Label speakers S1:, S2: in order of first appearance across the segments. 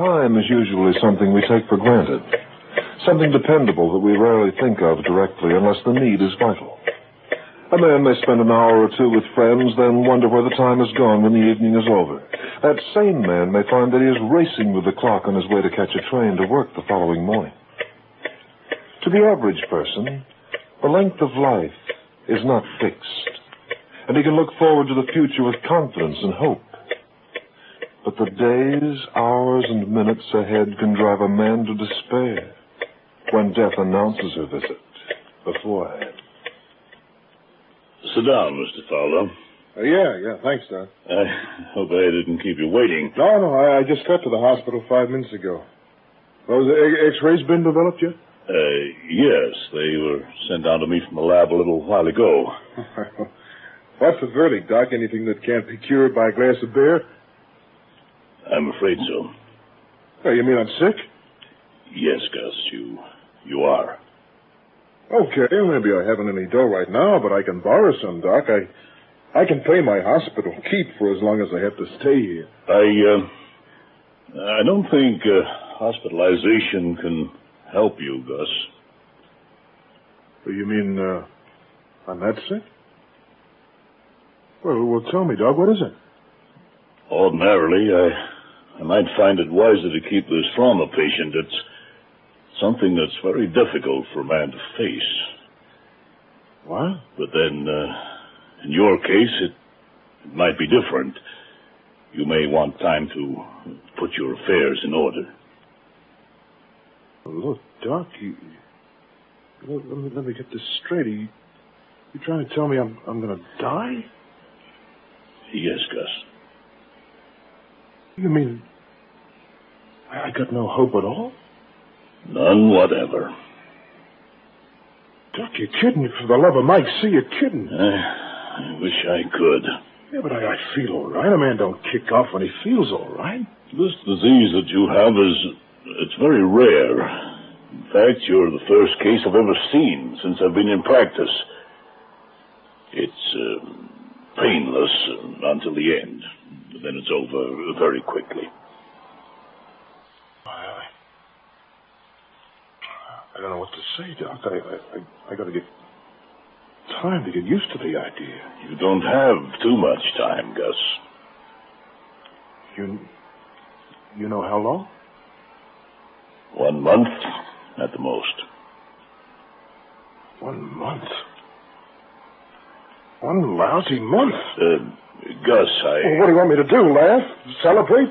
S1: Time is usually something we take for granted. Something dependable that we rarely think of directly unless the need is vital. A man may spend an hour or two with friends, then wonder where the time has gone when the evening is over. That same man may find that he is racing with the clock on his way to catch a train to work the following morning. To the average person, the length of life is not fixed, and he can look forward to the future with confidence and hope. But the days, hours, and minutes ahead can drive a man to despair when death announces her visit beforehand.
S2: Sit down, Mr. Fowler.
S3: Yeah, thanks, Doc.
S2: I hope I didn't keep you waiting.
S3: No, I just got to the hospital 5 minutes ago. Well, the X-rays been developed yet?
S2: Yes, they were sent down to me from the lab a little while ago.
S3: What's the verdict, Doc? Anything that can't be cured by a glass of beer?
S2: I'm afraid so.
S3: Oh, you mean I'm sick?
S2: Yes, Gus, you are.
S3: Okay, maybe I haven't any dough right now, but I can borrow some, Doc. I can pay my hospital keep for as long as I have to stay here.
S2: I don't think hospitalization can help you, Gus.
S3: You mean, I'm that sick? Well, tell me, Doc, what is it?
S2: Ordinarily, I might find it wiser to keep this from a patient. It's something that's very difficult for a man to face.
S3: What?
S2: But then, in your case, it might be different. You may want time to put your affairs in order.
S3: Look, Doc, let me get this straight. You trying to tell me I'm going to die?
S2: Yes, Gus.
S3: You mean I got no hope at all?
S2: None whatever.
S3: Doc, you're kidding. For the love of Mike, see, you're kidding.
S2: I wish I could.
S3: Yeah, but I feel all right. A man don't kick off when he feels all right.
S2: This disease that you have it's very rare. In fact, you're the first case I've ever seen since I've been in practice. It's painless until the end. But then it's over very quickly.
S3: I don't know what to say, Doc. I got to get time to get used to the idea.
S2: You don't have too much time, Gus.
S3: You know how long?
S2: 1 month at the most.
S3: 1 month? 1 lousy month?
S2: Gus,
S3: Well, what do you want me to do, laugh? Celebrate?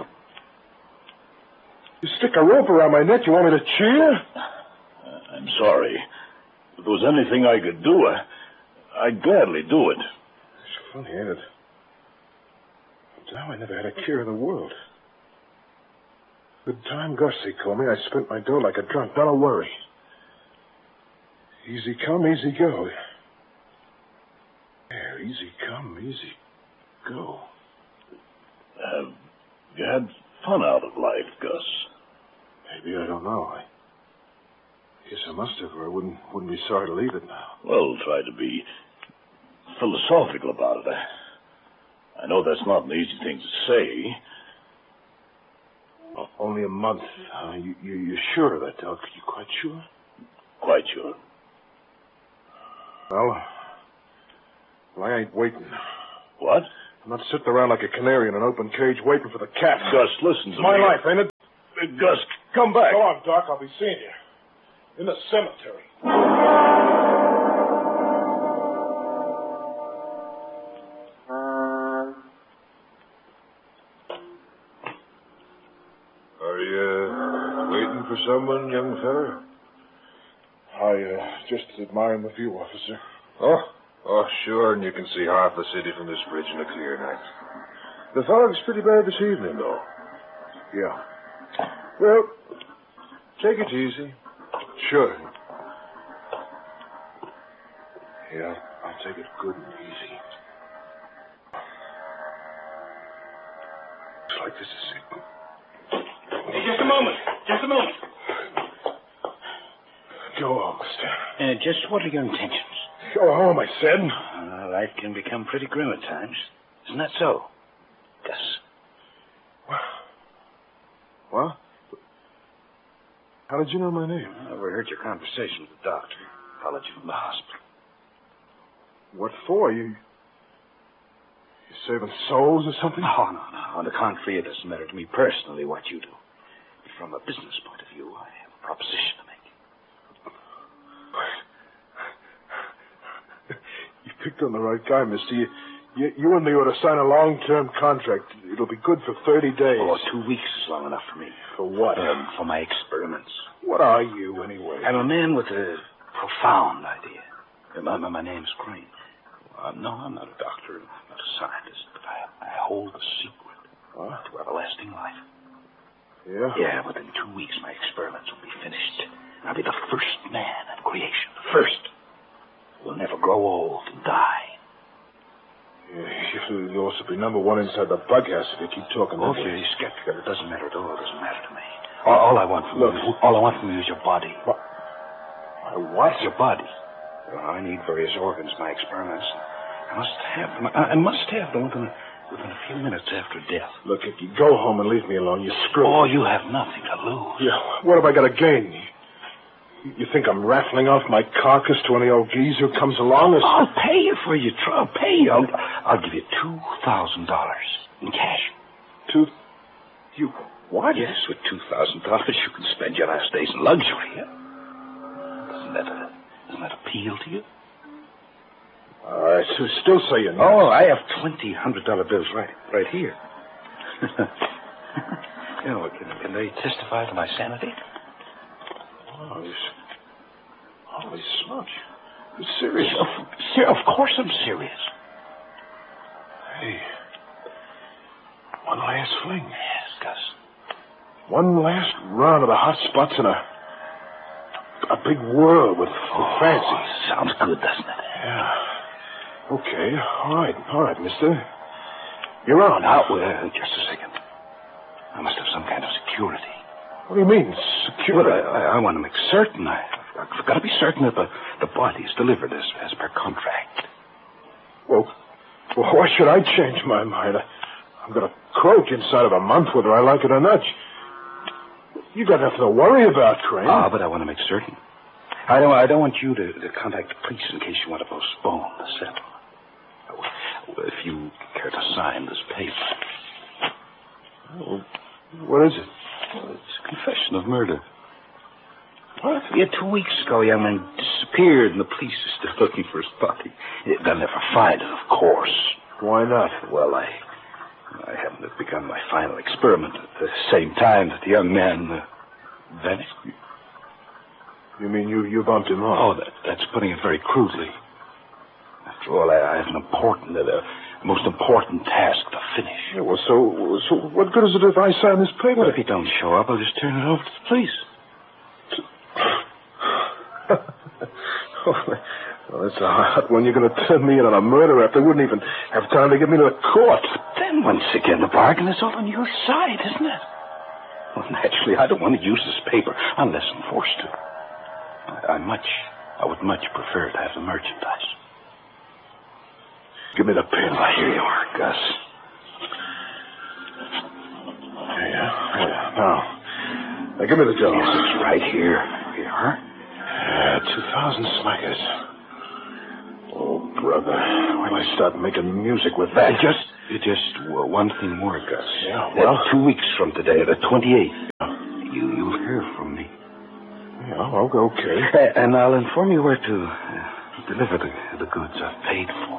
S3: You stick a rope around my neck, you want me to cheer?
S2: I'm sorry. If there was anything I could do, I'd gladly do it.
S3: It's funny, ain't it? Now I never had a care in the world. Good time, Gus, they call me. I spent my dough like a drunk. Not a worry. Easy come, easy go. Yeah, easy come, easy go.
S2: Have you had fun out of life, Gus?
S3: Maybe, I don't know. I guess I must have, or I wouldn't be sorry to leave it now.
S2: Well, try to be philosophical about it. I know that's not an easy thing to say.
S3: Only a month. You're sure of that, Doc? You quite sure?
S2: Quite sure.
S3: Well, I ain't waiting.
S2: What?
S3: I'm not sitting around like a canary in an open cage waiting for the cat.
S2: Gus, listen to
S3: it's my
S2: me.
S3: life, ain't it?
S2: Gus, come back.
S3: Go on, Doc. I'll be seeing you. In the cemetery.
S1: Are you waiting for someone, young feller?
S3: I just admire the view, officer.
S1: Oh, sure, and you can see half the city from this bridge in a clear night. The fog's pretty bad this evening, though.
S3: Yeah.
S1: Well, take it easy.
S3: Sure. Yeah, I'll take it good and easy. Looks like this is it.
S4: Hey, just a moment.
S3: Go on, mister.
S4: Just what are your intentions?
S3: Go home, I said.
S4: Life can become pretty grim at times. Isn't that so, Gus?
S3: What? How did you know my name?
S4: I overheard your conversation with the doctor. Followed you from the hospital.
S3: What for? You saving souls or something?
S4: No. On the contrary, it doesn't matter to me personally what you do. But from a business point of view, I have a proposition to make.
S3: You picked on the right guy, mister. You and me ought to sign a long-term contract. It'll be good for 30 days.
S4: Oh, 2 weeks is long enough for me.
S3: For what?
S4: For my experiments.
S3: What are you, anyway?
S4: I'm a man with a profound idea. My name's Crane. No, I'm not a doctor. I'm not a scientist. But I hold a secret to everlasting life.
S3: Yeah?
S4: Yeah, within 2 weeks, my experiments will be finished. I'll be the first man in creation. The first. Will never grow old and die.
S3: Yeah, you'll also be number one inside the bug house if you keep talking.
S4: Okay, you're skeptical. It doesn't matter at all. It doesn't matter to me. All I want from you is your body.
S3: What?
S4: Your body. I need various organs, my experiments. I must have them. I must have them within a few minutes after death.
S3: Look, if you go home and leave me alone, you're screwed.
S4: Oh, you have nothing to lose.
S3: Yeah, what have I got to gain? You think I'm raffling off my carcass to any old geezer who comes along?
S4: I'll pay you for your trouble. I'll pay you. I'll give you $2,000 in cash.
S3: You what?
S4: Yes, with $2,000 you can spend your last days in luxury. Doesn't that appeal to you?
S3: I still say you're not.
S4: Oh, I have 20 $100 bills right here. Can they testify to my sanity?
S3: Holy smokes. You're serious?
S4: Of course I'm serious.
S3: Hey. One last fling.
S4: Yes, Gus.
S3: One last round of the hot spots in a big whirl with fancy.
S4: Sounds good, doesn't it?
S3: Yeah. Okay. All right, mister. You're on.
S4: Just a second. I must have some kind of security.
S3: What do you mean, security?
S4: Well, I want to make certain. I've got to be certain that the body is delivered as per contract.
S3: Well, why should I change my mind? I'm going to croak inside of a month whether I like it or not. You got nothing to worry about, Crane.
S4: But I want to make certain. I don't want you to contact the police in case you want to postpone the settlement. If you care to sign this paper.
S3: Well, what is it?
S4: Well, it's a confession of murder.
S3: What?
S4: Yeah, 2 weeks ago, a young man disappeared, and the police are still looking for his body. They'll never find it, of course.
S3: Why not?
S4: Well, I happen to have begun my final experiment at the same time that the young man vanished.
S3: You mean you bumped him off?
S4: Oh, that's putting it very crudely. After all, I have a most important task to finish.
S3: Yeah, well, so what good is it if I sign this paper?
S4: Well, if he don't show up, I'll just turn it over to the police.
S3: Well, that's a hot one. You're going to turn me in on a murder after they wouldn't even have time to get me to the court.
S4: But then, once again, the bargain is all on your side, isn't it? Well, naturally, I don't want to use this paper unless I'm forced to. I would much prefer to have the merchandise.
S3: Give me the pen.
S4: Well, here you are, Gus.
S3: Yeah. Now, give me the dough.
S4: Yes, it's right here. Here, huh?
S3: Yeah, 2,000 smackers. Oh, brother. When I start making music with that.
S4: Just one thing more, Gus.
S3: Yeah, well?
S4: 2 weeks from today, the 28th, you'll hear from me.
S3: Yeah, okay.
S4: And I'll inform you where to deliver the goods I've paid for.